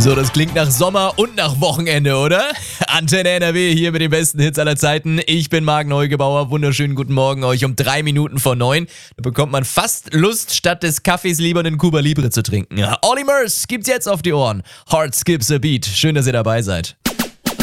So, das klingt nach Sommer und nach Wochenende, oder? Antenne NRW hier mit den besten Hits aller Zeiten. Ich bin Marc Neugebauer. Wunderschönen guten Morgen euch um 3 Minuten vor 9. Da bekommt man fast Lust, statt des Kaffees lieber einen Cuba Libre zu trinken. Olly Murs gibt's jetzt auf die Ohren. Heart skips a beat. Schön, dass ihr dabei seid.